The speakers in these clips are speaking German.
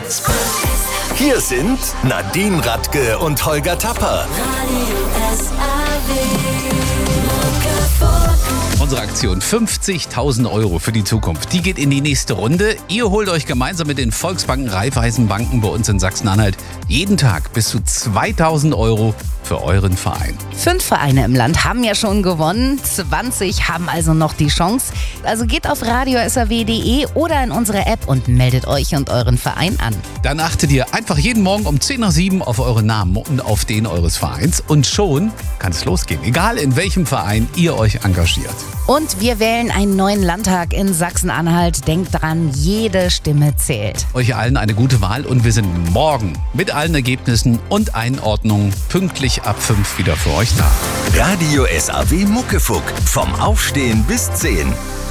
Hier sind Nadine Radke und Holger Tapper. Unsere Aktion 50.000 Euro für die Zukunft, die geht in die nächste Runde. Ihr holt euch gemeinsam mit den Volksbanken, Raiffeisenbanken bei uns in Sachsen-Anhalt jeden Tag bis zu 2.000 Euro für euren Verein. 5 Vereine im Land haben ja schon gewonnen, 20 haben also noch die Chance. Also geht auf radio.saw.de oder in unsere App und meldet euch und euren Verein an. Dann achtet ihr einfach jeden Morgen um 10 nach 7 auf euren Namen und auf den eures Vereins und schon kann es losgehen, egal in welchem Verein ihr euch engagiert. Und wir wählen einen neuen Landtag in Sachsen-Anhalt. Denkt dran, jede Stimme zählt. Euch allen eine gute Wahl und wir sind morgen mit allen Ergebnissen und Einordnungen pünktlich ab 5 wieder für euch da. Radio SAW Muckefuck. Vom Aufstehen bis 10.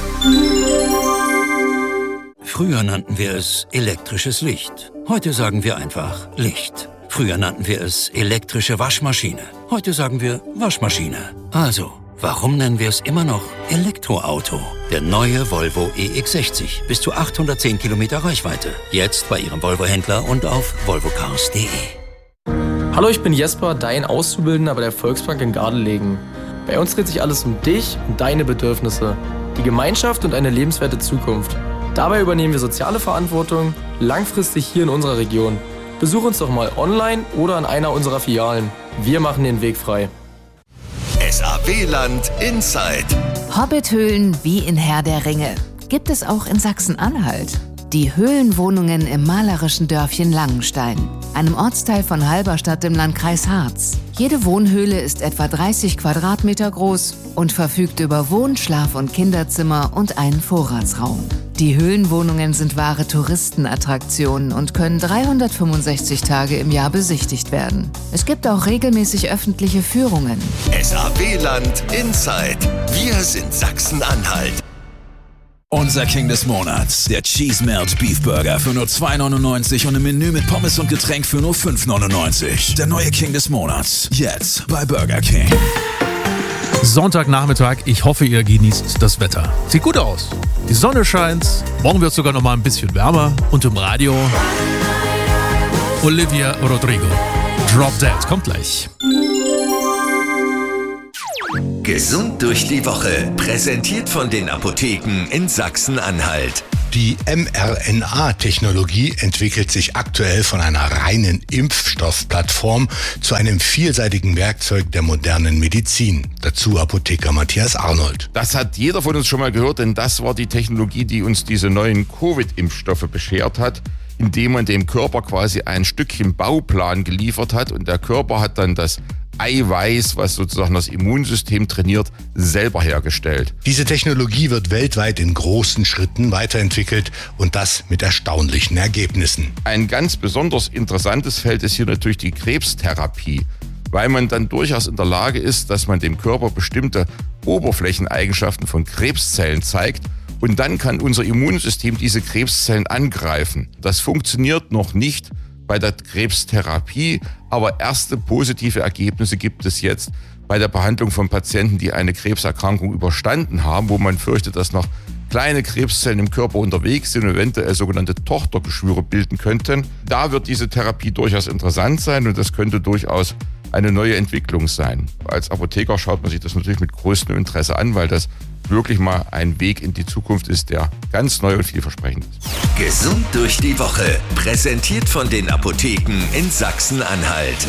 Früher nannten wir es elektrisches Licht. Heute sagen wir einfach Licht. Früher nannten wir es elektrische Waschmaschine. Heute sagen wir Waschmaschine. Also, warum nennen wir es immer noch Elektroauto? Der neue Volvo EX60. Bis zu 810 Kilometer Reichweite. Jetzt bei Ihrem Volvo-Händler und auf volvocars.de. Hallo, ich bin Jesper, dein Auszubildender bei der Volksbank in Gardelegen. Bei uns dreht sich alles um dich und deine Bedürfnisse, die Gemeinschaft und eine lebenswerte Zukunft. Dabei übernehmen wir soziale Verantwortung, langfristig hier in unserer Region. Besuch uns doch mal online oder an einer unserer Filialen. Wir machen den Weg frei. SAW-Land Inside. Hobbithöhlen wie in Herr der Ringe. Gibt es auch in Sachsen-Anhalt. Die Höhlenwohnungen im malerischen Dörfchen Langenstein, einem Ortsteil von Halberstadt im Landkreis Harz. Jede Wohnhöhle ist etwa 30 Quadratmeter groß und verfügt über Wohn-, Schlaf- und Kinderzimmer und einen Vorratsraum. Die Höhlenwohnungen sind wahre Touristenattraktionen und können 365 Tage im Jahr besichtigt werden. Es gibt auch regelmäßig öffentliche Führungen. SAW-Land Inside. Wir sind Sachsen-Anhalt. Unser King des Monats, der Cheese Melt Beef Burger für nur 2,99 und ein Menü mit Pommes und Getränk für nur 5,99. Der neue King des Monats, jetzt bei Burger King. Sonntagnachmittag, ich hoffe, ihr genießt das Wetter. Sieht gut aus. Die Sonne scheint, morgen wird es sogar noch mal ein bisschen wärmer. Und im Radio Olivia Rodrigo. Drop Dead, kommt gleich. Gesund durch die Woche. Präsentiert von den Apotheken in Sachsen-Anhalt. Die mRNA-Technologie entwickelt sich aktuell von einer reinen Impfstoffplattform zu einem vielseitigen Werkzeug der modernen Medizin. Dazu Apotheker Matthias Arnold. Das hat jeder von uns schon mal gehört, denn das war die Technologie, die uns diese neuen Covid-Impfstoffe beschert hat, indem man dem Körper quasi ein Stückchen Bauplan geliefert hat und der Körper hat dann das Eiweiß, was sozusagen das Immunsystem trainiert, selber hergestellt. Diese Technologie wird weltweit in großen Schritten weiterentwickelt und das mit erstaunlichen Ergebnissen. Ein ganz besonders interessantes Feld ist hier natürlich die Krebstherapie, weil man dann durchaus in der Lage ist, dass man dem Körper bestimmte Oberflächeneigenschaften von Krebszellen zeigt und dann kann unser Immunsystem diese Krebszellen angreifen. Das funktioniert noch nicht bei der Krebstherapie, aber erste positive Ergebnisse gibt es jetzt bei der Behandlung von Patienten, die eine Krebserkrankung überstanden haben, wo man fürchtet, dass noch kleine Krebszellen im Körper unterwegs sind und eventuell sogenannte Tochtergeschwüre bilden könnten. Da wird diese Therapie durchaus interessant sein und das könnte durchaus eine neue Entwicklung sein. Als Apotheker schaut man sich das natürlich mit größtem Interesse an, weil das wirklich mal ein Weg in die Zukunft ist, der ganz neu und vielversprechend ist. Gesund durch die Woche. Präsentiert von den Apotheken in Sachsen-Anhalt.